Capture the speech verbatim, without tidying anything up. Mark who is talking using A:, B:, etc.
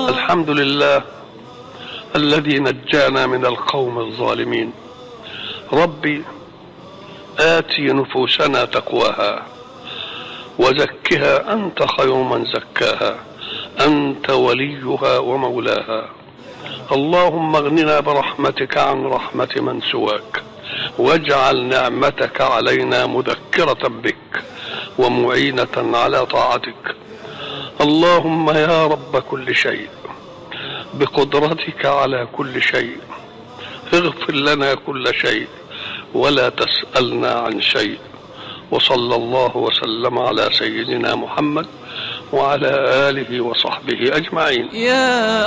A: الحمد لله الذي نجانا من القوم الظالمين. ربي آتي نفوسنا تقواها وزكها أنت خير من زكاها، أنت وليها ومولاها. اللهم اغننا برحمتك عن رحمة من سواك، واجعل نعمتك علينا مذكرة بك ومعينة على طاعتك. اللهم يا رب كل شيء، بقدرتك على كل شيء، اغفر لنا كل شيء ولا تسألنا عن شيء. وصلى الله وسلم على سيدنا محمد وعلى آله وصحبه أجمعين.
B: يا